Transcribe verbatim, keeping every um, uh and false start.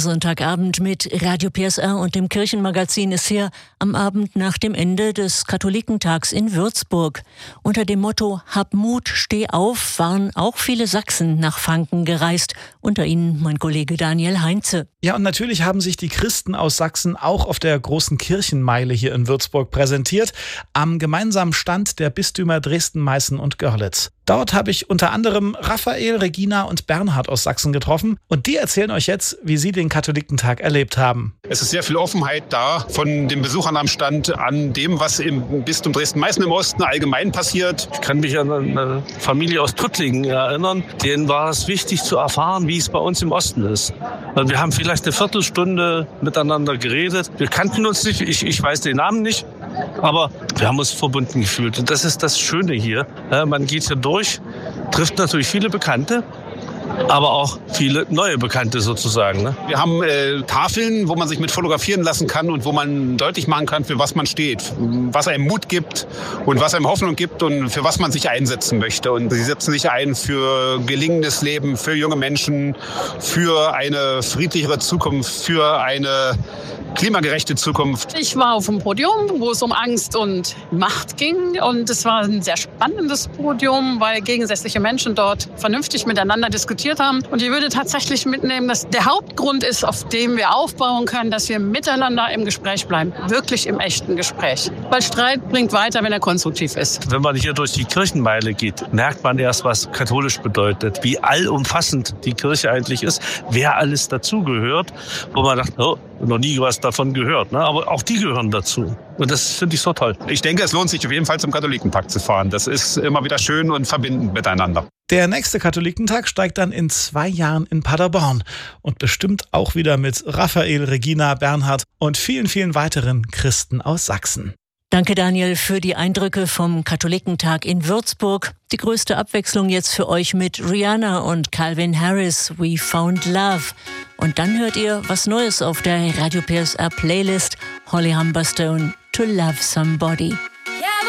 Sonntagabend mit Radio P S R und dem Kirchenmagazin ist hier am Abend nach dem Ende des Katholikentags in Würzburg. Unter dem Motto Hab Mut, steh auf waren auch viele Sachsen nach Franken gereist. Unter ihnen mein Kollege Daniel Heinze. Ja, und natürlich haben sich die Christen aus Sachsen auch auf der großen Kirchenmeile hier in Würzburg präsentiert, am gemeinsamen Stand der Bistümer Dresden, Meißen und Görlitz. Dort habe ich unter anderem Raphael, Regina und Bernhard aus Sachsen getroffen und die erzählen euch jetzt, wie sie den Katholikentag erlebt haben. Es ist sehr viel Offenheit da von den Besuchern am Stand an dem, was im Bistum Dresden-Meißen im Osten allgemein passiert. Ich kann mich an eine Familie aus Tuttlingen erinnern. Denen war es wichtig zu erfahren, wie es bei uns im Osten ist. Wir haben vielleicht eine Viertelstunde miteinander geredet. Wir kannten uns nicht, ich, ich weiß den Namen nicht, aber wir haben uns verbunden gefühlt. Und das ist das Schöne hier. Man geht hier durch, trifft natürlich viele Bekannte, aber auch viele neue Bekannte sozusagen. Ne? Wir haben äh, Tafeln, wo man sich mit fotografieren lassen kann und wo man deutlich machen kann, für was man steht, was einem Mut gibt und was einem Hoffnung gibt und für was man sich einsetzen möchte. Und sie setzen sich ein für gelingendes Leben, für junge Menschen, für eine friedlichere Zukunft, für eine klimagerechte Zukunft. Ich war auf dem Podium, wo es um Angst und Macht ging. Und es war ein sehr spannendes Podium, weil gegensätzliche Menschen dort vernünftig miteinander diskutiert haben. Und ich würde tatsächlich mitnehmen, dass der Hauptgrund ist, auf dem wir aufbauen können, dass wir miteinander im Gespräch bleiben. Wirklich im echten Gespräch. Weil Streit bringt weiter, wenn er konstruktiv ist. Wenn man hier durch die Kirchenmeile geht, merkt man erst, was katholisch bedeutet. Wie allumfassend die Kirche eigentlich ist. Wer alles dazugehört. Wo man dachte, oh, noch nie was davon gehört, ne? Aber auch die gehören dazu. Und das finde ich so toll. Ich denke, es lohnt sich auf jeden Fall zum Katholikentag zu fahren. Das ist immer wieder schön und verbindend miteinander. Der nächste Katholikentag steigt dann in zwei Jahren in Paderborn und bestimmt auch wieder mit Raphael, Regina, Bernhard und vielen, vielen weiteren Christen aus Sachsen. Danke Daniel für die Eindrücke vom Katholikentag in Würzburg. Die größte Abwechslung jetzt für euch mit Rihanna und Calvin Harris, We Found Love. Und dann hört ihr was Neues auf der Radio P S R Playlist, Holly Humberstone, To Love Somebody.